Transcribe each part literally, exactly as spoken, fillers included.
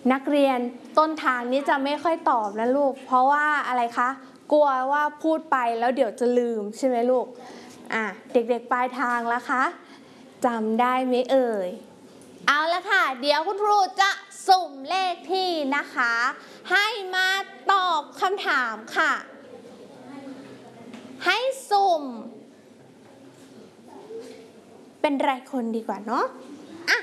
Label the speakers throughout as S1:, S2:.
S1: นักเรียนต้นทางนี้จะไม่ค่อยตอบนะลูกเพราะว่าอะไรคะกลัวว่าพูดไปแล้วเดี๋ยวจะลืมใช่ไหมลูกอ่ะเด็กๆปลายทางแล้วคะจำได้ไหมเอ่ยเอาละค่ะเดี๋ยวคุณครูจะสุ่มเลขที่นะคะให้มาตอบคำถามค่ะให้สุ่มเป็นรายคนดีกว่าเนาะอ่ะ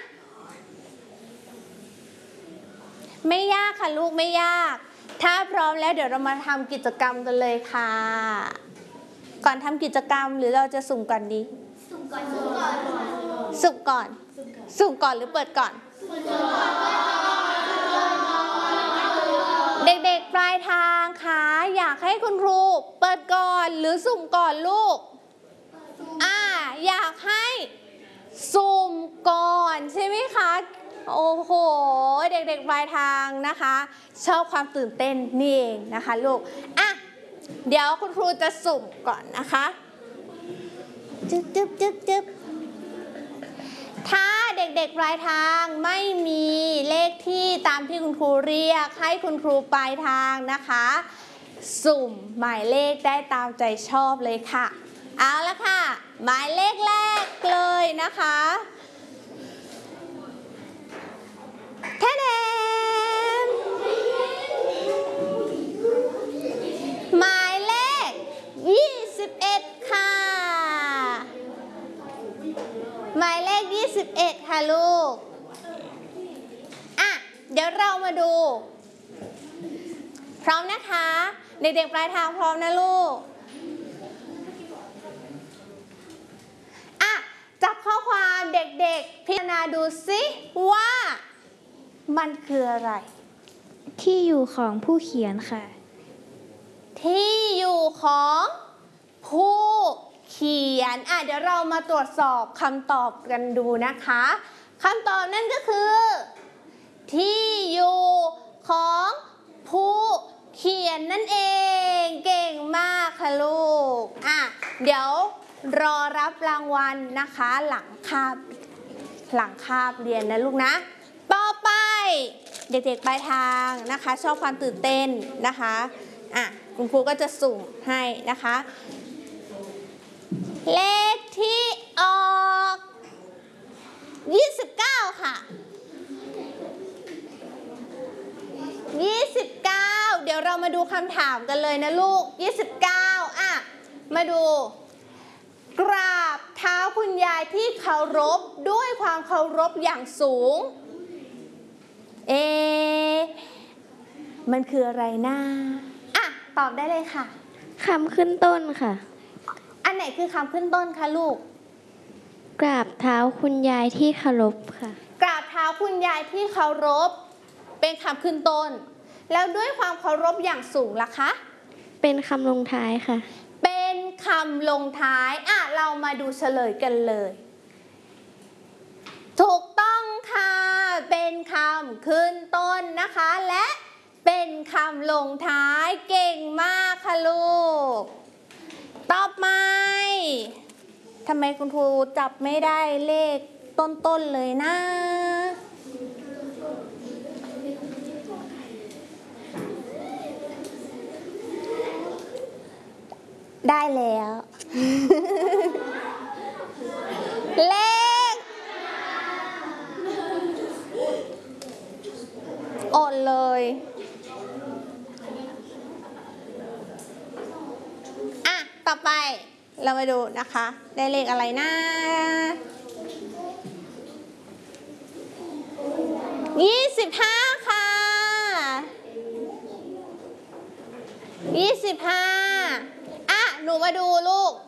S1: ไม่ยากค่ะลูกไม่ยากถ้าพร้อมแล้วเดี๋ยวเรามาทำกิจกรรมกันเลยค่ะก่อนทำกิจกรรมหรือเราจะสุ่มก่อนดีสุ่มก่อนสุ่มก่อนสุ่มก่อนหรือเปิดก่อนเด็กๆปลายทางคะอยากให้คุณครูเปิดก่อนหรือสุ่มก่อนลูกอ่าอยากให้สุ่มก่อนใช่ไหมคะโอ้โหเด็กๆปลายทางนะคะชอบความตื่นเต้นนี่เองนะคะลูกอ่ะเดี๋ยวคุณครูจะสุ่มก่อนนะคะจึ๊บจึ๊บจึ๊บจึ๊บถ้าเด็กๆปลายทางไม่มีเลขที่ตามที่คุณครูเรียกให้คุณครูปลายทางนะคะสุ่มหมายเลขได้ตามใจชอบเลยค่ะเอาละค่ะหมายเลขแรกเลยนะคะแท้แดงหมายเลขยี่สิบเอ็ดค่ะหมายเลขยี่สิบเอ็ดค่ะลูกอ่ะเดี๋ยวเรามาดูพร้อมนะคะเด็กๆปลายทางพร้อมนะลูกอ่ะจับข้อความเด็กๆพิจารณาดูซิว่ามันคืออะไร
S2: ที่อยู่ของผู้เขียนค่ะ
S1: ที่อยู่ของผู้เขียนอ่ะเดี๋ยวเรามาตรวจสอบคำตอบกันดูนะคะคำตอบนั่นก็คือที่อยู่ของผู้เขียนนั่นเองเก่งมากค่ะลูกอ่ะเดี๋ยวรอรับรางวัลนะคะหลังคาบหลังคาบเรียนนะลูกนะต่อไปเด็กๆปลายทางนะคะชอบความตื่นเต้นนะคะอ่ะคุณครูก็จะสุ่มให้นะคะเลขที่ออกยี่สิบเก้าค่ะยี่สิบเก้าเดี๋ยวเรามาดูคำถามกันเลยนะลูกยี่สิบเก้าอ่ะมาดูกราบเท้าคุณยายที่เคารพด้วยความเคารพอย่างสูงเอมันคืออะไรนะอ่ะตอบได้เลยค่ะ
S2: คำขึ้นต้นค่ะ
S1: อันไหนคือคำขึ้นต้นคะลูก
S2: กราบเท้าคุณยายที่เคารพค่ะ
S1: กราบเท้าคุณยายที่เคารพเป็นคำขึ้นต้นแล้วด้วยความเคารพอย่างสูงล่ะคะ
S2: เป็นคำลงท้ายค่ะ
S1: เป็นคำลงท้ายอ่ะเรามาดูเฉลยกันเลยถูกต้องค่ะเป็นคำขึ้นต้นนะคะและเป็นคำลงท้ายเก่งมากค่ะลูกต่อไปทำไมคุณครูจับไม่ได้เลขต้นๆเลยนะได้แล้ว เลขอดเลยอ่ะต่อไปเรามาดูนะคะได้เลขอะไรนะยี่สิบห้าค่ะยี่สิบห้าอ่ะหนูมาดูลูก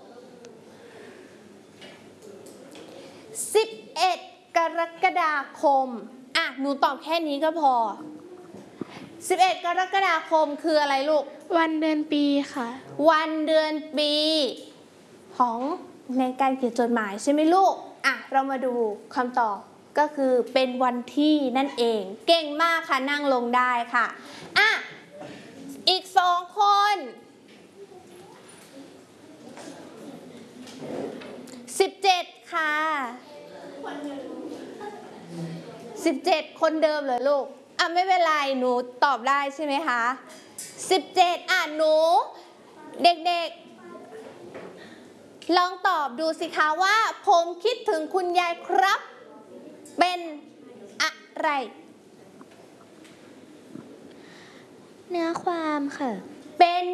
S1: สิบเอ็ดกรกฎาคมอ่ะหนูตอบแค่นี้ก็พอสิบเอ็ดกรกฎาคมคืออะไรลูก
S2: วันเดือนปีค่ะ
S1: วันเดือนปีของในการเขียนจดหมายใช่ไหมลูกอ่ะเรามาดูคำตอบก็คือเป็นวันที่นั่นเองเก่งมากค่ะนั่งลงได้ค่ะอ่ะอีกสองคนสิบเจ็ดค่ะสิบเจ็ดคนเดิมเลยลูกอ่ะไม่เป็นไรหนูตอบได้ใช่ไหมคะสิบเจ็ดอ่ะหนูเด็กๆลองตอบดูสิคะว่าผมคิดถึงคุณยายครับเป็นอะไร
S2: เนื้อความค่ะ
S1: เป็น